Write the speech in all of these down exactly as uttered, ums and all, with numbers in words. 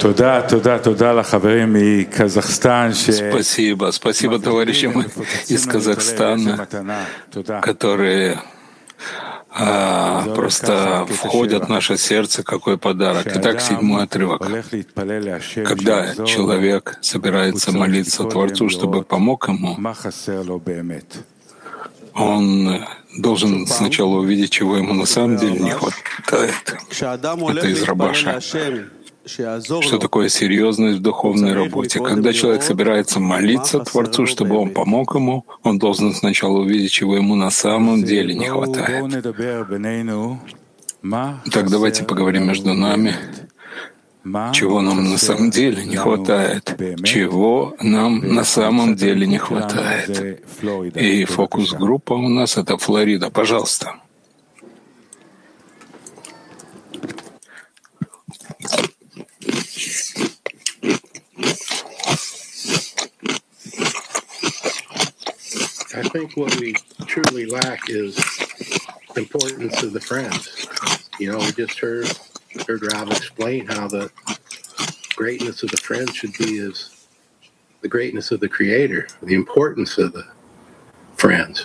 Спасибо, спасибо товарищам из Казахстана, которые а, просто входят в наше сердце, какой подарок. Итак, седьмой отрывок. Когда человек собирается молиться Творцу, чтобы помог ему, он должен сначала увидеть, чего ему на самом деле не хватает. Это из Рабаша. Что такое серьезность в духовной работе? Когда человек собирается молиться Творцу, чтобы он помог ему, он должен сначала увидеть, чего ему на самом деле не хватает. Так давайте поговорим между нами, чего нам на самом деле не хватает, чего нам на самом деле не хватает. И фокус-группа у нас — это Флорида. Пожалуйста. I think what we truly lack is importance of the friends. You know, we just heard heard Rob explain how the greatness of the friends should be as the greatness of the Creator, the importance of the friends.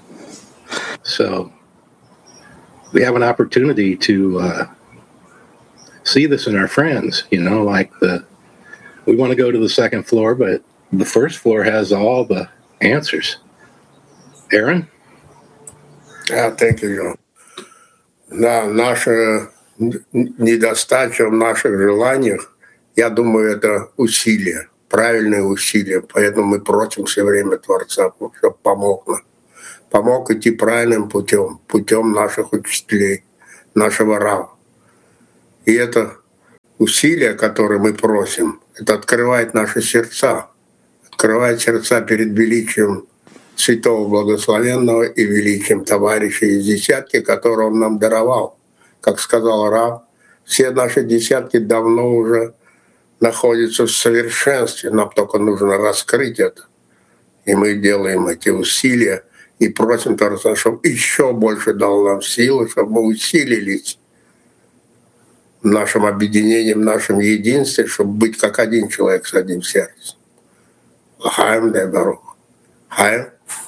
So we have an opportunity to uh, see this in our friends. You know, like the we want to go to the second floor, but the first floor has all the answers. Aaron? Yeah, thank you, John. Да, наша недостача в наших желаниях, я думаю, это усилия, правильные усилия. Поэтому мы просим все время Творца, чтобы помог нам. Помог идти правильным путем, путем наших учителей, нашего Рава. И это усилия, которые мы просим, это открывает наши сердца, открывает сердца перед величием Святого Благословенного и величием товарища из десятки, которые он нам даровал. Как сказал Рав, все наши десятки давно уже находятся в совершенстве, нам только нужно раскрыть это. И мы делаем эти усилия и просим Творца, чтобы еще больше дал нам силы, чтобы мы усилились в нашем объединении, в нашем единстве, чтобы быть как один человек с одним сердцем. Хаим дай Барух. Хаим.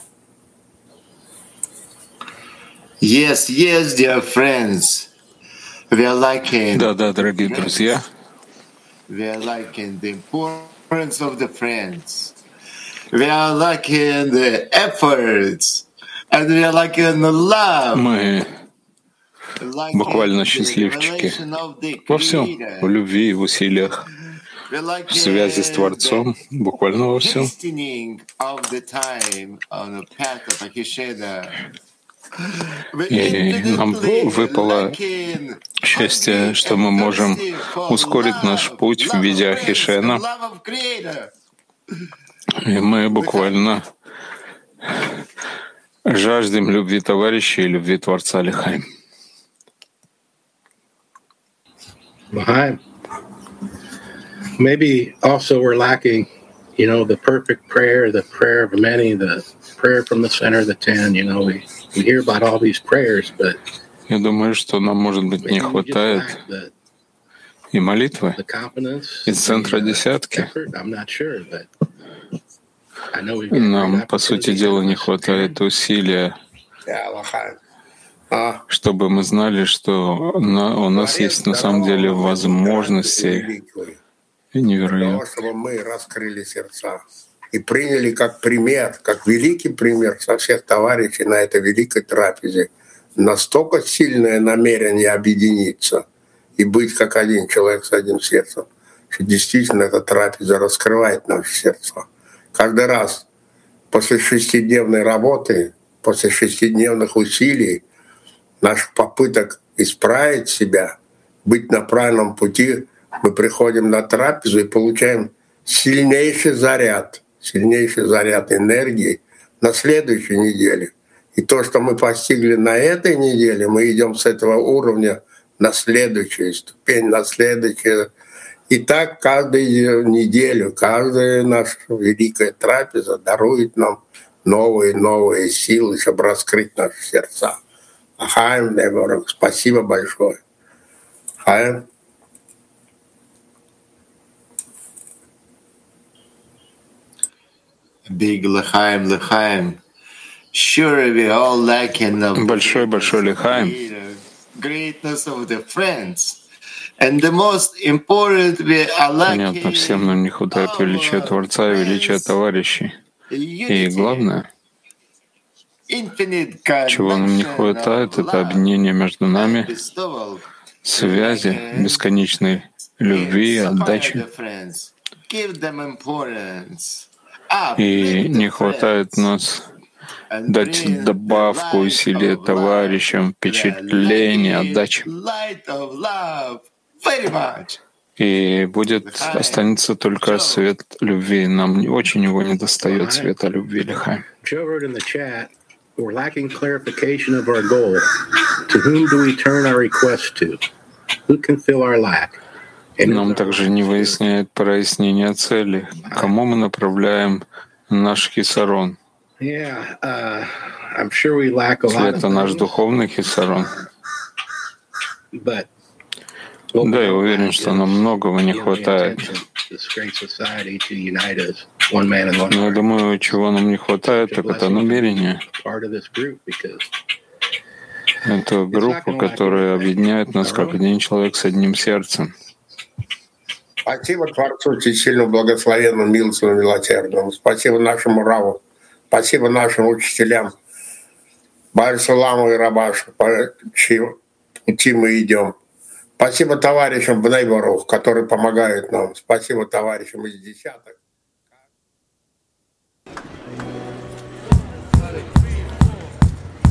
Yes, yes, dear friends. We are liking. Да, да, дорогие друзья. We are liking the importance of the friends. We are liking the efforts, and we are liking the love. Мы буквально счастливчики во всем, в любви, в усилиях, в связи с Творцом, буквально во всем. И нам выпало счастье, что мы можем ускорить наш путь в виде Ахишена. И мы буквально жаждем любви товарища и любви Творца Лихаим. Лихаим. Maybe also we're lacking, you know, the perfect prayer, the prayer of many, the prayer from the center of the ten. You know, we, we hear about all these prayers, but я думаю, что нам, может быть, не хватает и молитвы из центра десятки. Нам, по сути дела, не хватает усилия, чтобы мы знали, что на, у нас есть на самом деле возможности невероятные. Чтобы мы раскрыли сердца и приняли как пример, как великий пример со всех товарищей на этой великой трапезе настолько сильное намерение объединиться и быть как один человек с одним сердцем, что действительно эта трапеза раскрывает наши сердца. Каждый раз после шестидневной работы, после шестидневных усилий, наших попыток исправить себя, быть на правильном пути, мы приходим на трапезу и получаем сильнейший заряд, сильнейший заряд энергии на следующей неделе. И то, что мы постигли на этой неделе, мы идем с этого уровня на следующую ступень, на следующую. И так каждую неделю, каждая наша великая трапеза дарует нам новые новые силы, чтобы раскрыть наши сердца. Хаим, спасибо большое. Хаим. Big L'chaim, L'chaim. Sure, we all lacking the большой-большой лихаим. Greatness of the friends. And the most important we are lacking. Понятно, всем нам не хватает величия Творца и величия товарищей. И главное, чего нам не хватает, это объединение между нами, связи, бесконечной любви, отдачи. И не хватает нас дать добавку усилия товарищам, впечатления, отдачи. И будет, останется только свет любви. Нам очень его не достает, света любви, Лихаим. We're lacking clarification of our goal. To whom do we turn our request to? Who can fill our lack? Нам также не выясняет прояснение цели. Кому мы направляем наш хисарон? Yeah, uh, I'm sure we lack a lot of Это наш духовный хисарон. But да, я уверен, что нам многого не хватает. Но я думаю, чего нам не хватает, так это намерение. Это группа, которая объединяет нас как один человек с одним сердцем. Спасибо Творцу Всесильному, Благословенному, Милостивому, Милосердному. Спасибо нашему Раву. Спасибо нашим учителям. Бааль Суламу и Рабашу, по чьим пути мы идем. Спасибо товарищам в Нейборух, которые помогают нам. Спасибо товарищам из десяток.